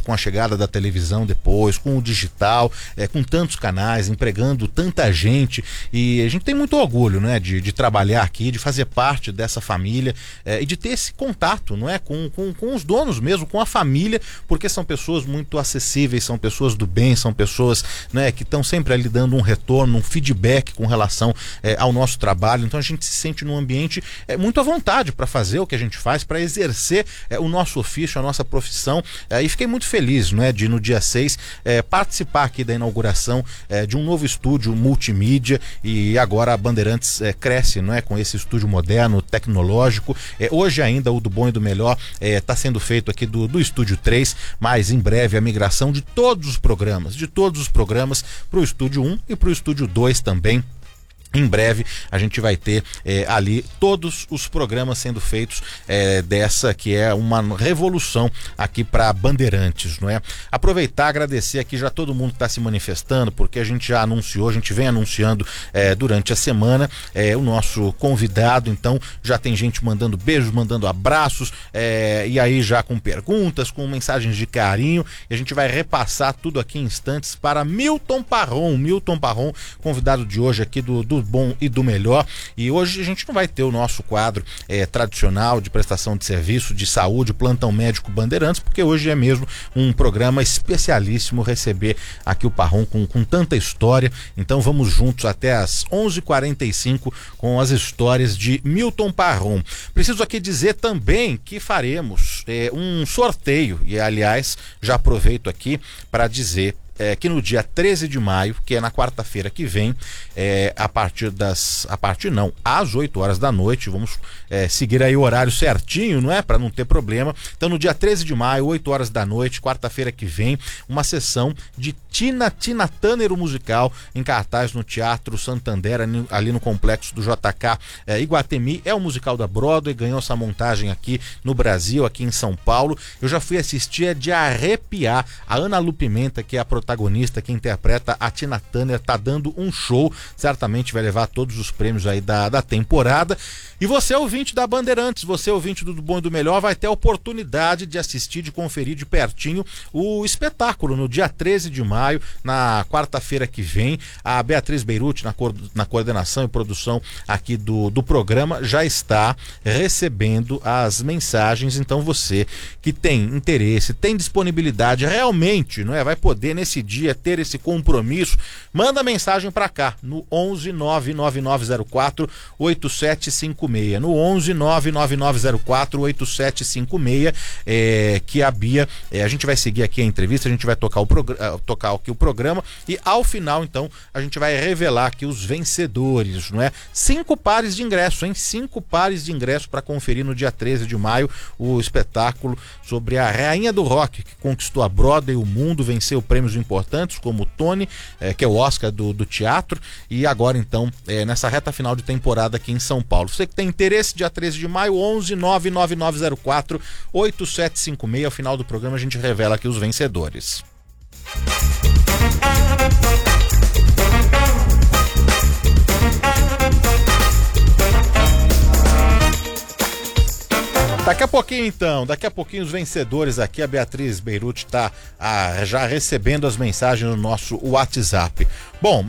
com a chegada da televisão depois, com o digital, com tantos canais, empregando tanta gente, e a gente tem muito orgulho, né, de trabalhar aqui, de fazer parte dessa família, e de ter esse contato, não é, com os donos mesmo, com a família, porque são pessoas muito acessíveis, são pessoas do bem, são pessoas, né, que estão sempre ali dando um retorno, um feedback com relação ao nosso trabalho. Então a gente se sente num ambiente muito à vontade para fazer o que a gente faz, para exercer o nosso ofício, a nossa profissão, e fiquei muito feliz, né, de no dia 6 participar aqui da inauguração de um novo estúdio multimídia, e agora a Bandeirantes cresce, não é, com esse estúdio moderno, tecnológico. Hoje ainda o do bom e do melhor está sendo feito aqui do estúdio 3, mas em breve a migração de todos os programas para o estúdio 1 e para o estúdio 2 também. Em breve a gente vai ter ali todos os programas sendo feitos dessa que é uma revolução aqui para Bandeirantes, não é? Aproveitar, agradecer aqui já todo mundo que está se manifestando, porque a gente já anunciou, a gente vem anunciando durante a semana o nosso convidado. Então já tem gente mandando beijos, mandando abraços, e aí já com perguntas, com mensagens de carinho, e a gente vai repassar tudo aqui em instantes para Milton Parron, convidado de hoje aqui do bom e do melhor. E hoje a gente não vai ter o nosso quadro tradicional de prestação de serviço de saúde, plantão médico Bandeirantes, porque hoje é mesmo um programa especialíssimo receber aqui o Parron com tanta história. Então vamos juntos até às 11h45 com as histórias de Milton Parron. Preciso aqui dizer também que faremos um sorteio, e aliás já aproveito aqui para dizer que no dia 13 de maio, que é na quarta-feira que vem, às 8 horas da noite, vamos seguir aí o horário certinho, não é? Para não ter problema. Então no dia 13 de maio, 8 horas da noite, quarta-feira que vem, uma sessão de Tina Turner, o musical, em cartaz no Teatro Santander, ali no complexo do JK Iguatemi. É um musical da Broadway, ganhou essa montagem aqui no Brasil, aqui em São Paulo. Eu já fui assistir, é de arrepiar. A Ana Lu Pimenta, que é a protagonista, que interpreta a Tina Turner, tá dando um show, certamente vai levar todos os prêmios aí da temporada. E você, ouvinte da Bandeirantes, você, ouvinte do Bom e do Melhor, vai ter a oportunidade de assistir, de conferir de pertinho o espetáculo no dia 13 de maio, na quarta-feira que vem. A Beatriz Beirute, na coordenação e produção aqui do programa, já está recebendo as mensagens. Então você que tem interesse, tem disponibilidade realmente, não é? Vai poder nesse dia ter esse compromisso, manda mensagem para cá no 11 99904 8756, no 11 99904 8756, que a Bia, a gente vai seguir aqui a entrevista, a gente vai tocar aqui o programa, e ao final então a gente vai revelar aqui os vencedores, não é? 5 pares de ingresso, hein? 5 pares de ingresso para conferir no dia 13 de maio o espetáculo sobre a rainha do rock, que conquistou a Broadway, o mundo, venceu prêmios importantes como o Tony, que é o Oscar do teatro, e agora então nessa reta final de temporada aqui em São Paulo. Você que tem interesse, dia 13 de maio, 11 99904 8756. Ao final do programa a gente revela aqui os vencedores. Daqui a pouquinho os vencedores aqui, a Beatriz Beirute está já recebendo as mensagens no nosso WhatsApp. Bom,